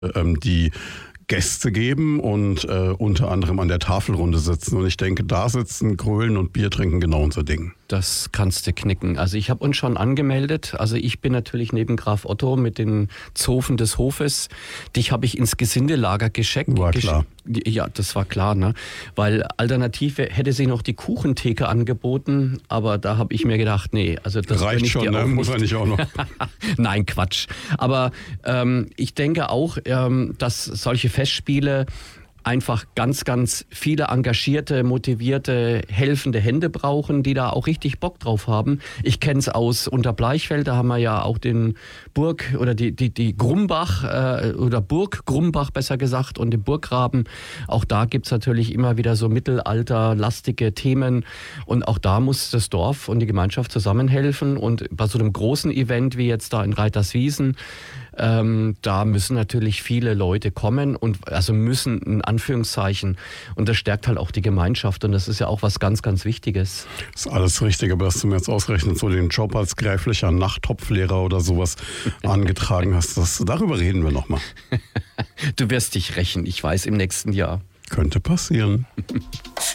die Gäste geben und unter anderem an der Tafelrunde sitzen. Und ich denke, da sitzen, grölen und Bier trinken, genau unser Ding. Das kannst du knicken. Also ich habe uns schon angemeldet. Also ich bin natürlich neben Graf Otto mit den Zofen des Hofes. Dich habe ich ins Gesindelager geschickt. War klar. Ja, das war klar, ne? Weil Alternative hätte sich noch die Kuchentheke angeboten, aber da habe ich mir gedacht, nee, also das reicht schon, ne? Muss er nicht auch noch. Nein, Quatsch. Aber ich denke auch, dass solche Festspiele einfach ganz, ganz viele engagierte, motivierte, helfende Hände brauchen, die da auch richtig Bock drauf haben. Ich kenne es aus Unterbleichfeld, da haben wir ja auch den Burg oder die Grumbach oder Burg Grumbach besser gesagt und den Burggraben. Auch da gibt's natürlich immer wieder so mittelalterlastige Themen und auch da muss das Dorf und die Gemeinschaft zusammenhelfen und bei so einem großen Event wie jetzt da in Reiterswiesen, da müssen natürlich viele Leute kommen und also müssen in Anführungszeichen und das stärkt halt auch die Gemeinschaft und das ist ja auch was ganz, ganz Wichtiges. Das ist alles richtig, aber dass du mir jetzt ausgerechnet so den Job als gräflicher Nachttopflehrer oder sowas angetragen hast, darüber reden wir nochmal. Du wirst dich rächen, ich weiß, im nächsten Jahr. Könnte passieren.